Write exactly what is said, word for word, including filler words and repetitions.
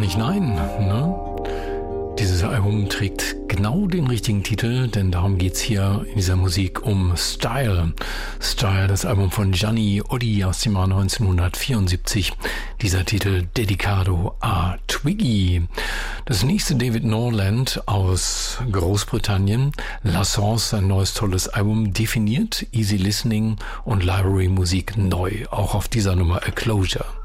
nicht nein, ne? Dieses Album trägt genau den richtigen Titel, denn darum geht's hier in dieser Musik um Style. Style, das Album von Gianni Oddi aus dem Jahr neunzehnhundertvierundsiebzig. Dieser Titel Dedicado a Twiggy. Das nächste David Norland aus Großbritannien. La Sens, sein neues tolles Album, definiert Easy Listening und Library Musik neu. Auch auf dieser Nummer A Closure.